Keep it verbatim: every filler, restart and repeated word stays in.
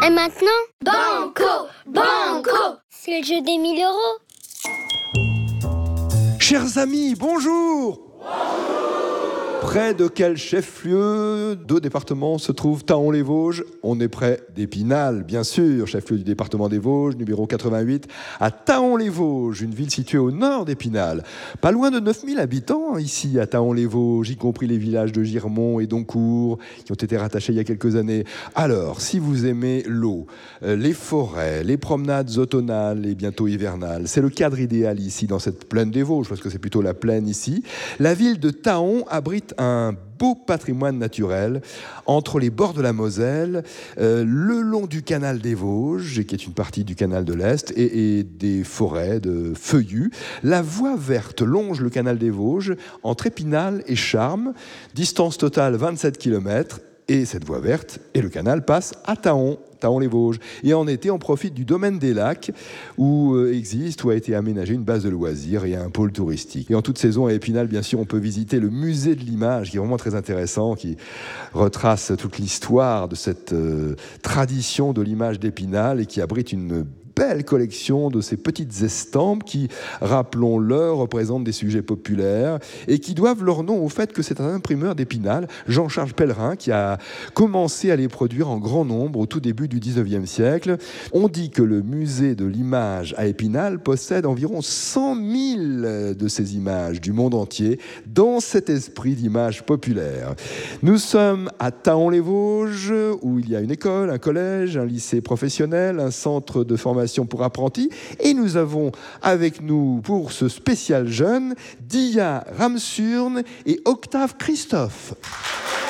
Et maintenant, Banco, banco. c'est le jeu des mille euros. Chers amis, bonjour. Près de quel chef-lieu de département se trouve Thaon-les-Vosges? On est près d'Épinal, bien sûr, chef-lieu du département des Vosges, numéro quatre-vingt-huit, à Thaon-les-Vosges, une ville située au nord d'Épinal. Pas loin de neuf mille habitants ici à Thaon-les-Vosges, y compris les villages de Girmont et Doncourt, qui ont été rattachés il y a quelques années. Alors, si vous aimez l'eau, les forêts, les promenades automnales et bientôt hivernales, c'est le cadre idéal ici, dans cette plaine des Vosges, parce que c'est plutôt la plaine ici. La ville de Thaon abrite un beau patrimoine naturel entre les bords de la Moselle, euh, le long du canal des Vosges, qui est une partie du canal de l'Est, et, et des forêts de feuillus. La voie verte longe le canal des Vosges entre Épinal et Charmes, distance totale vingt-sept kilomètres, et cette voie verte et le canal passent à Thaon. Thaon-les-Vosges. Et en été, on profite du domaine des lacs où euh, existe ou a été aménagée une base de loisirs et un pôle touristique. Et en toute saison, à Épinal, bien sûr, on peut visiter le musée de l'image, qui est vraiment très intéressant, qui retrace toute l'histoire de cette euh, tradition de l'image d'Épinal et qui abrite une belle collection de ces petites estampes qui, rappelons-le, représentent des sujets populaires et qui doivent leur nom au fait que c'est un imprimeur d'Épinal, Jean-Charles Pellerin, qui a commencé à les produire en grand nombre au tout début du dix-neuvième siècle. On dit que le musée de l'image à Épinal possède environ cent mille de ces images du monde entier dans cet esprit d'image populaire. Nous sommes à Thaon-les-Vosges où il y a une école, un collège, un lycée professionnel, un centre de formation pour apprentis, et nous avons avec nous pour ce spécial jeune Dia Ramsurne et Octave Christophe.